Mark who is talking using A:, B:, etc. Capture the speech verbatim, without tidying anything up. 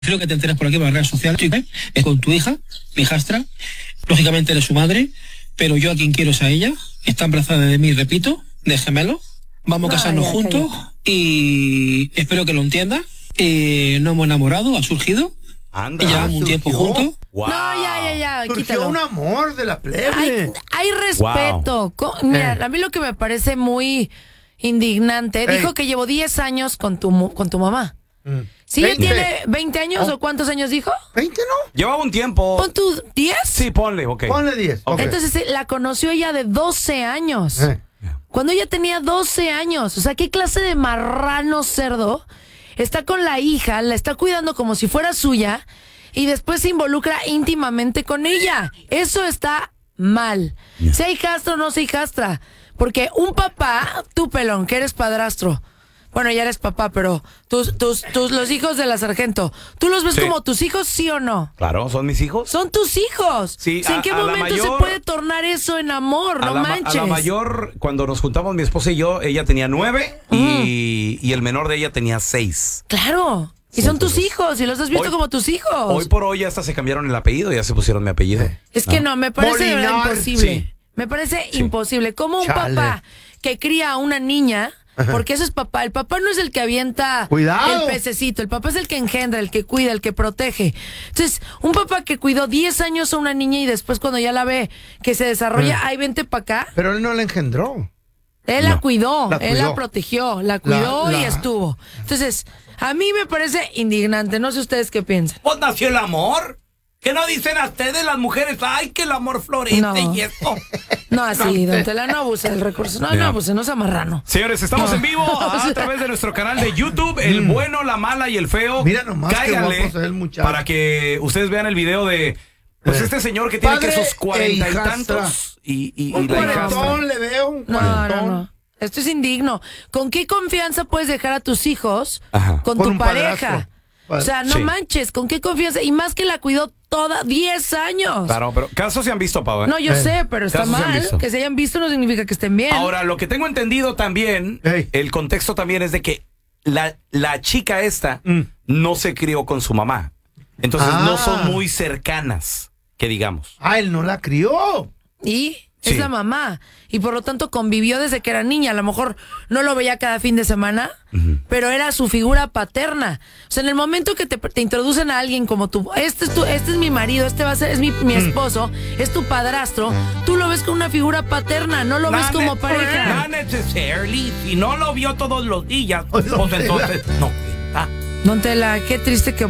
A: Creo que te enteras por aquí por las redes sociales, ¿eh? Es con tu hija, mi hijastra. Lógicamente eres su madre, pero yo a quien quiero es a ella. Está embarazada de mí, repito, de gemelo. Vamos a casarnos
B: Ay,
A: juntos
B: ay,
A: y espero que lo entienda. Eh, nos hemos enamorado, ha surgido.
C: Anda.
A: Y llevamos un
D: ¿surgió?
A: tiempo juntos.
C: Wow.
B: No, ya, ya, ya,
D: Surgió
B: quítalo.
D: un amor de la plebe.
B: Hay, hay respeto. Co- Mira,
D: Eh.
B: a mí lo que me parece muy indignante,
D: Ey.
B: dijo que llevo diez años con tu, mu- con tu mamá.
D: Mm.
B: ¿Sí?
D: veinte.
B: ¿Tiene veinte años
D: Oh.
B: o cuántos años dijo?
D: ¿veinte no?
C: Llevaba un tiempo.
B: ¿Pon tu diez?
C: Sí, ponle, ok.
D: Ponle diez.
C: Ok.
B: Entonces eh, la conoció ella de doce años.
D: Eh.
B: Cuando ella tenía doce años. O sea, ¿qué clase de marrano cerdo está con la hija, la está cuidando como si fuera suya y después se involucra íntimamente con ella? Eso está mal. Sea hijastro o no sea hijastra. Porque un papá, tú pelón, que eres padrastro. Bueno, ya eres papá, pero tus, tus, tus, los hijos de la sargento, ¿tú los ves
C: Sí.
B: como tus hijos, sí o no?
C: Claro, son mis hijos.
B: Son tus hijos.
C: Sí,
B: O sea, ¿en
C: a-
B: qué
C: a la
B: momento
C: mayor-
B: se puede tornar eso en amor?
C: A
B: No
C: la, ma-
B: manches.
C: a la mayor, cuando nos juntamos mi esposa y yo, ella tenía nueve y, y el menor de ella tenía seis.
B: Claro. Y son tus hijos y los has visto
C: Hoy-
B: como tus hijos.
C: Hoy por hoy hasta se cambiaron el apellido, ya se pusieron mi apellido.
B: Es que no, me parece de verdad
D: Molinar.
B: imposible.
C: Sí.
B: Me parece
C: Sí.
B: imposible. Como un
D: Chale.
B: papá que cría a una niña, porque eso es papá. El papá no es el que avienta
D: Cuidado.
B: el pececito. El papá es el que engendra, el que cuida, el que protege. Entonces, un papá que cuidó diez años a una niña y después cuando ya la ve que se desarrolla, ay, vente para acá.
D: Pero él no la engendró.
B: Él la cuidó,
D: La
B: él la
D: cuidó.
B: protegió, la cuidó
D: La-
B: y
D: la-
B: estuvo. Entonces, a mí me parece indignante. No sé ustedes qué piensan.
E: ¿Pues nació el amor? ¿Qué no dicen a ustedes las mujeres? Ay, que el amor florece
B: No.
E: y esto.
B: No, así, don Tela, no abuse del recurso. No, no
C: Ya.
B: abuse, no sea marrano.
C: Señores, estamos en vivo a, a través de nuestro canal de YouTube, El Bueno, La Mala y El Feo.
D: Mira nomás qué
C: Cáiganle
D: guapo se ve el muchacho.
C: para que ustedes vean el video de pues
D: Eh.
C: este señor que tiene
D: Padre
C: que sus cuarenta
D: e
C: y
D: hijastra.
C: tantos y, y, y
D: Un
C: la hijastra.
D: cuarentón le veo, un
B: No,
D: cuarentón.
B: no, no. Esto es indigno. ¿Con qué confianza puedes dejar a tus hijos
C: Ajá.
B: con,
D: Con
B: tu
D: un
B: pareja?
D: padrastro.
B: O sea, no
C: Sí.
B: manches, ¿con qué confianza? Y más que la cuidó toda diez años.
C: Claro, pero casos se han visto, Pau, ¿eh?
B: No, yo
D: Eh.
B: sé, pero está
C: Casos se han
B: mal.
C: visto.
B: Que se hayan visto no significa que estén bien.
C: Ahora, lo que tengo entendido también,
D: Ey.
C: el contexto también es de que la, la chica esta
D: Mm.
C: no se crió con su mamá. Entonces
D: Ah.
C: no son muy cercanas, que digamos.
D: Ah, él no la crió.
B: Y
C: Sí.
B: es la mamá. Y por lo tanto convivió desde que era niña. A lo mejor no lo veía cada fin de semana, pero era su figura paterna. O sea, en el momento que te, te introducen a alguien como tú, este es tu, este es mi marido, este va a ser, es mi, mi esposo, es tu padrastro, tú lo ves como una figura paterna, no lo ves
E: Not
B: como
E: ne-
B: pareja.
E: Not necessarily. Si no lo vio todos los días,
D: Pues,
E: pues
D: don Tela.
E: entonces no cuenta.
B: Don Tela, qué triste que